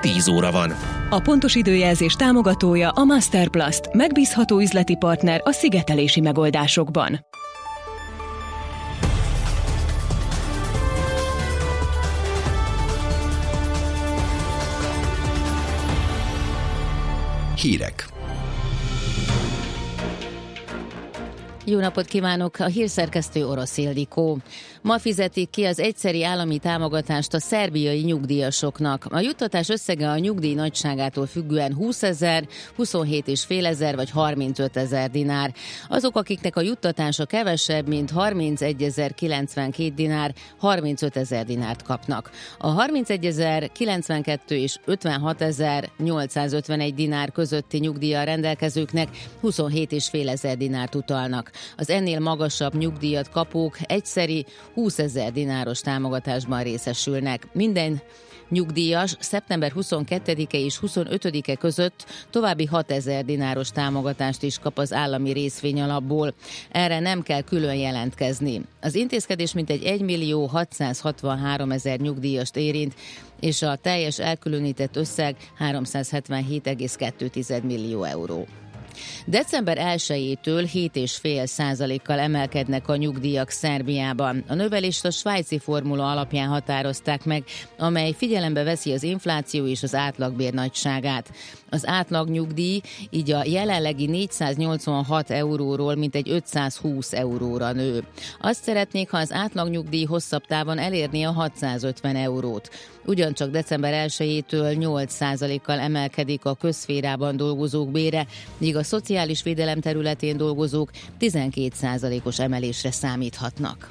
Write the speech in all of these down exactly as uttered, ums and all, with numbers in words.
tíz óra van. A pontos időjelzés támogatója a Masterplast, megbízható üzleti partner a szigetelési megoldásokban. Hírek. Jó napot kívánok! A hírszerkesztő Orosz Ildikó. Ma fizetik ki az egyszeri állami támogatást a szerbiai nyugdíjasoknak. A juttatás összege a nyugdíj nagyságától függően húszezer, huszonhét és fél ezer vagy harmincöt ezer dinár. Azok, akiknek a juttatása kevesebb, mint harmincegyezer-kilencvenkét dinár, harmincöt ezer dinárt kapnak. A harmincegyezer-kilencvenkettő és ötvenhatezer-nyolcszázötvenegy dinár közötti nyugdíjjal rendelkezőknek huszonhét és fél ezer dinárt utalnak. Az ennél magasabb nyugdíjat kapók egyszeri húszezer dináros támogatásban részesülnek. Minden nyugdíjas szeptember huszonkettedike és huszonötödike között további hatezer dináros támogatást is kap az állami részvényalapból. Erre nem kell külön jelentkezni. Az intézkedés mintegy egymillió hatszázhatvanháromezer nyugdíjast érint, és a teljes elkülönített összeg háromszázhetvenhét egész kettő millió euró. december elsejétől hét egész öt százalékkal emelkednek a nyugdíjak Szerbiában. A növelést a svájci formula alapján határozták meg, amely figyelembe veszi az infláció és az átlagbér nagyságát. Az átlagnyugdíj így a jelenlegi négyszáznyolcvanhat euróról mintegy ötszázhúsz euróra nő. Azt szeretnék, ha az átlagnyugdíj hosszabb távon elérné a hatszázötven eurót. Ugyancsak december elsejétől nyolc százalékkal emelkedik a közszférában dolgozók bére, míg a szociális védelem területén dolgozók tizenkét százalékos emelésre számíthatnak.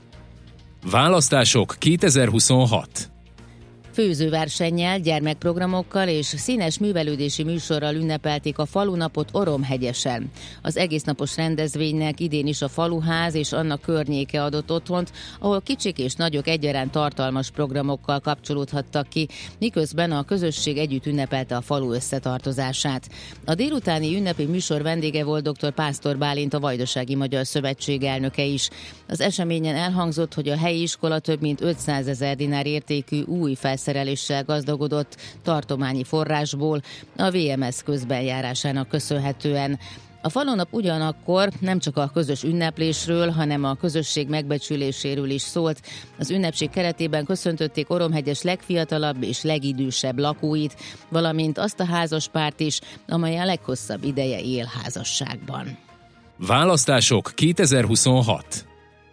Választások kétezer-huszonhat. Főzőversennyel, gyermekprogramokkal és színes művelődési műsorral ünnepelték a falunapot Oromhegyesen. Az egésznapos rendezvénynek idén is a faluház és annak környéke adott otthont, ahol kicsik és nagyok egyaránt tartalmas programokkal kapcsolódhattak ki, miközben a közösség együtt ünnepelte a falu összetartozását. A délutáni ünnepi műsor vendége volt dr. Pásztor Bálint, a Vajdasági Magyar Szövetség elnöke is. Az eseményen elhangzott, hogy a helyi iskola több mint ötszázezer dinár értékű új felszereléssel gazdagodott tartományi forrásból a vé em es közbenjárásának köszönhetően. A falunap ugyanakkor nem csak a közös ünneplésről, hanem a közösség megbecsüléséről is szólt. Az ünnepség keretében köszöntötték Oromhegyes legfiatalabb és legidősebb lakóit, valamint azt a házaspárt is, amely a leghosszabb ideje él házasságban. Választások kétezer-huszonhat.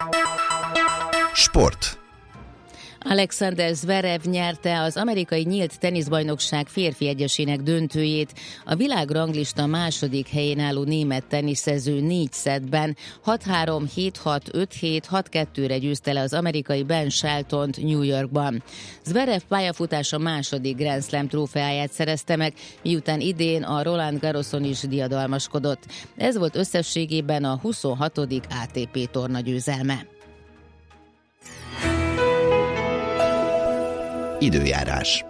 Sport. Alexander Zverev nyerte az amerikai nyílt teniszbajnokság férfi egyesének döntőjét. A világranglista második helyén álló német teniszező négy szettben hat három, hét hat, öt hét, hat kettőre győzte le az amerikai Ben Sheltont New Yorkban. Zverev pályafutása második Grand Slam trófeáját szerezte meg, miután idén a Roland Garroson is diadalmaskodott. Ez volt összességében a huszonhatodik á té pé torna győzelme. Időjárás.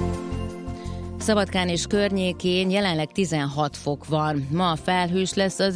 Szabadkán és környékén jelenleg tizenhat fok van. Ma felhős lesz az